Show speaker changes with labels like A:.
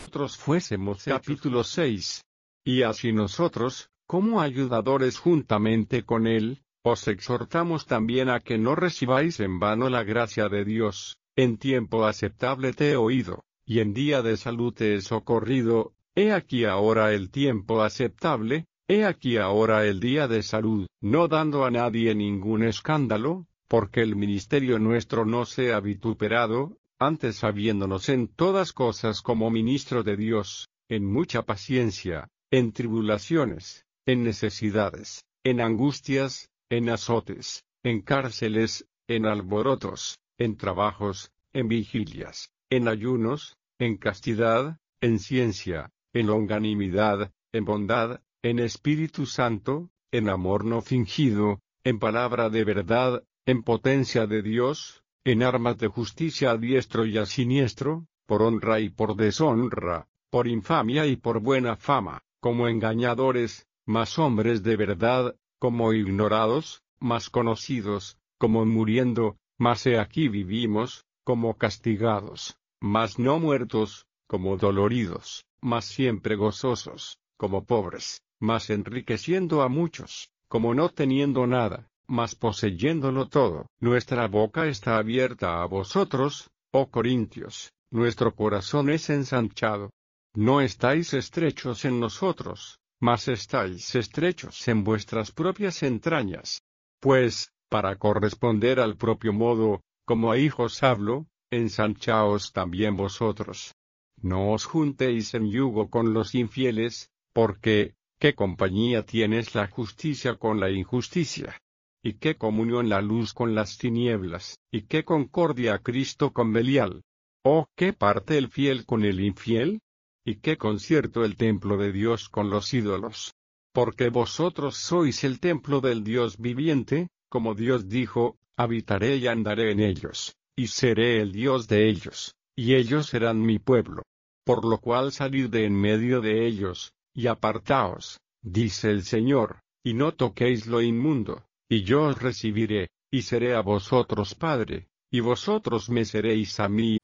A: nosotros fuésemos. Capítulo 6. Y así nosotros, como ayudadores juntamente con él, os exhortamos también a que no recibáis en vano la gracia de Dios. En tiempo aceptable te he oído, y en día de salud te he socorrido. He aquí ahora el tiempo aceptable, he aquí ahora el día de salud, no dando a nadie ningún escándalo, porque el ministerio nuestro no sea vituperado, antes sabiéndonos en todas cosas como ministro de Dios, en mucha paciencia, en tribulaciones, en necesidades, en angustias, en azotes, en cárceles, en alborotos, en trabajos, en vigilias, en ayunos, en castidad, en ciencia, en longanimidad, en bondad, en Espíritu Santo, en amor no fingido, en palabra de verdad, en potencia de Dios, en armas de justicia a diestro y a siniestro, por honra y por deshonra, por infamia y por buena fama, como engañadores, mas hombres de verdad, como ignorados, mas conocidos, como muriendo, mas he aquí vivimos, como castigados, mas no muertos, como doloridos, mas siempre gozosos, como pobres, mas enriqueciendo a muchos, como no teniendo nada, mas poseyéndolo todo. Nuestra boca está abierta a vosotros, oh Corintios, nuestro corazón es ensanchado. No estáis estrechos en nosotros, mas estáis estrechos en vuestras propias entrañas. Pues, para corresponder al propio modo, como a hijos hablo, ensanchaos también vosotros. No os juntéis en yugo con los infieles, porque, ¿qué compañía tienes la justicia con la injusticia? ¿Y qué comunión la luz con las tinieblas? ¿Y qué concordia Cristo con Belial? ¿O qué parte el fiel con el infiel? ¿Y qué concierto el templo de Dios con los ídolos? Porque vosotros sois el templo del Dios viviente, como Dios dijo, habitaré y andaré en ellos, y seré el Dios de ellos, y ellos serán mi pueblo. Por lo cual salid de en medio de ellos, y apartaos, dice el Señor, y no toquéis lo inmundo. Y yo os recibiré, y seré a vosotros Padre, y vosotros me seréis a mí